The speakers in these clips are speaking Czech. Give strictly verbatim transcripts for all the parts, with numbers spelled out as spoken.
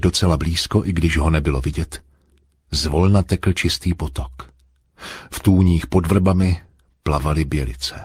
Docela blízko, i když ho nebylo vidět, zvolna tekl čistý potok. V tůních pod vrbami plavaly bělice.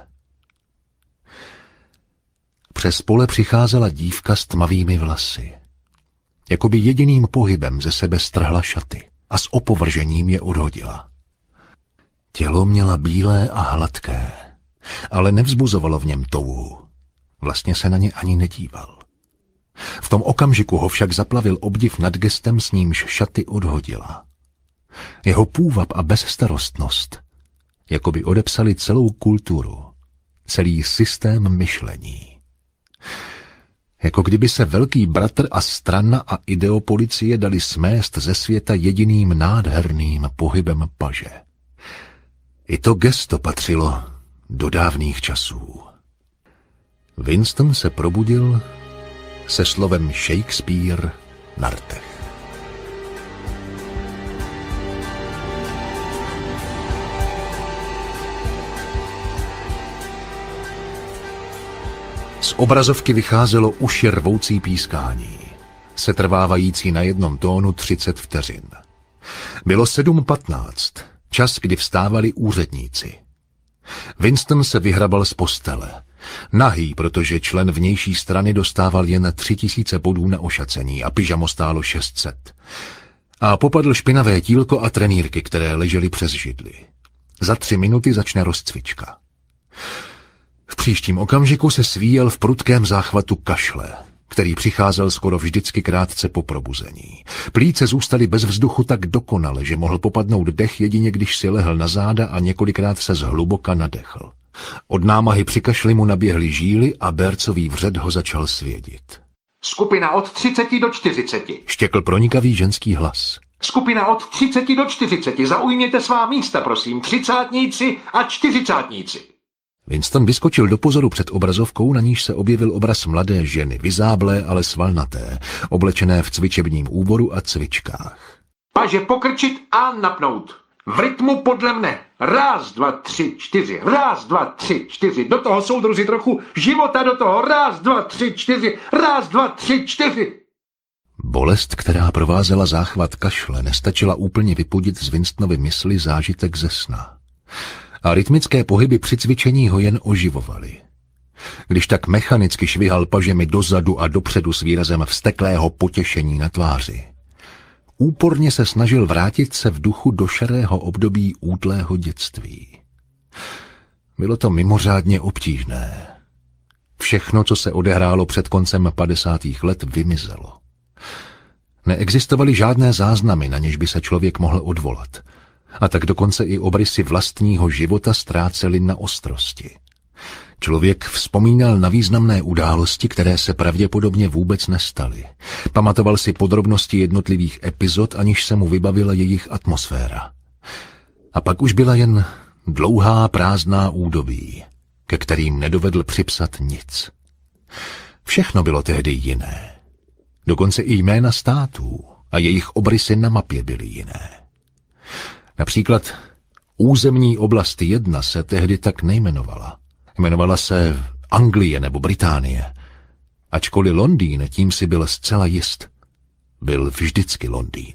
Přes pole přicházela dívka s tmavými vlasy. Jakoby jediným pohybem ze sebe strhla šaty a s opovržením je odhodila. Tělo měla bílé a hladké, ale nevzbuzovalo v něm touhu. Vlastně se na ně ani nedíval. V tom okamžiku ho však zaplavil obdiv nad gestem, s nímž šaty odhodila. Jeho půvab a bezstarostnost jakoby odepsali celou kulturu, celý systém myšlení. Jako kdyby se velký bratr a strana a ideopolicie dali smést ze světa jediným nádherným pohybem paže. I to gesto patřilo do dávných časů. Winston se probudil se slovem Shakespeare na rtech. Z obrazovky vycházelo uši rvoucí pískání, setrvávající na jednom tónu třicet vteřin. Bylo sedm patnáct, čas, kdy vstávali úředníci. Winston se vyhrabal z postele. Nahý, protože člen vnější strany dostával jen tři tisíce bodů na ošacení a pyžamo stálo šest set. A popadl špinavé tílko a trenýrky, které ležely přes židli. Za tři minuty začne rozcvička. V příštím okamžiku se svíjel v prudkém záchvatu kašle, který přicházel skoro vždycky krátce po probuzení. Plíce zůstaly bez vzduchu tak dokonale, že mohl popadnout dech jedině, když si lehl na záda a několikrát se zhluboka nadechl. Od námahy při kašli mu naběhly žíly a bercový vřed ho začal svědit. Skupina od třiceti do čtyřiceti. Štěkl pronikavý ženský hlas. Skupina od třiceti do čtyřiceti. Zaujměte svá místa, prosím. Třicátníci a čtyřicátníci. Winston vyskočil do pozoru před obrazovkou, na níž se objevil obraz mladé ženy, vyzáblé, ale svalnaté, oblečené v cvičebním úboru a cvičkách. Paže pokrčit a napnout. V rytmu podle mne. Ráz, dva, tři, čtyři. Ráz, dva, tři, čtyři. Do toho, soudruzi, trochu života do toho. Ráz, dva, tři, čtyři. Ráz, dva, tři, čtyři. Bolest, která provázela záchvat kašle, nestačila úplně vypudit z Winstonovy mysli zážitek ze sna. A rytmické pohyby při cvičení ho jen oživovaly. Když tak mechanicky švihal pažemi dozadu a dopředu s výrazem vzteklého potěšení na tváři. Úporně se snažil vrátit se v duchu do šerého období útlého dětství. Bylo to mimořádně obtížné. Všechno, co se odehrálo před koncem padesátých let, vymizelo. Neexistovaly žádné záznamy, na něž by se člověk mohl odvolat. A tak dokonce i obrysy vlastního života ztrácely na ostrosti. Člověk vzpomínal na významné události, které se pravděpodobně vůbec nestaly. Pamatoval si podrobnosti jednotlivých epizod, aniž se mu vybavila jejich atmosféra. A pak už byla jen dlouhá prázdná údobí, ke kterým nedovedl připsat nic. Všechno bylo tehdy jiné. Dokonce i jména států a jejich obrysy na mapě byly jiné. Například územní oblast jedna se tehdy tak nejmenovala. Jmenovala se Anglie nebo Británie. Ačkoliv Londýn, tím si byl zcela jist, byl vždycky Londýn.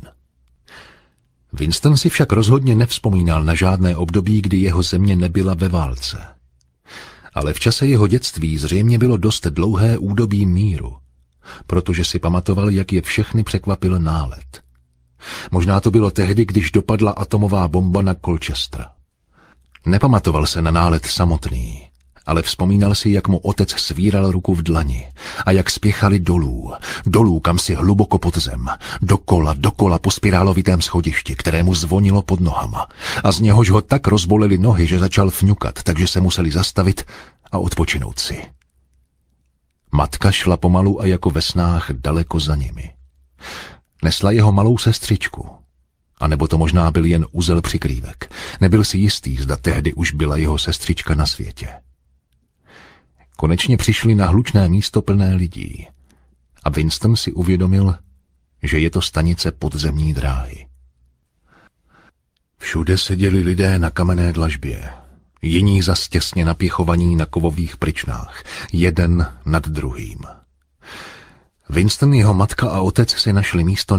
Winston si však rozhodně nevzpomínal na žádné období, kdy jeho země nebyla ve válce. Ale v čase jeho dětství zřejmě bylo dost dlouhé údobí míru, protože si pamatoval, jak je všechny překvapil nálet. Možná to bylo tehdy, když dopadla atomová bomba na Colchester. Nepamatoval se na nálet samotný, ale vzpomínal si, jak mu otec svíral ruku v dlani a jak spěchali dolů, dolů kam si hluboko pod zem, dokola, dokola po spirálovitém schodišti, kterému zvonilo pod nohama a z něhož ho tak rozbolely nohy, že začal fňukat, takže se museli zastavit a odpočinout si. Matka šla pomalu a jako ve snách daleko za nimi. Nesla jeho malou sestřičku. A nebo to možná byl jen uzel přikrývek. Nebyl si jistý, zda tehdy už byla jeho sestřička na světě. Konečně přišli na hlučné místo plné lidí. A Winston si uvědomil, že je to stanice podzemní dráhy. Všude seděli lidé na kamenné dlažbě. Jiní zas těsně napěchovaní na kovových pryčnách. Jeden nad druhým. Winston, jeho matka a otec si našli místo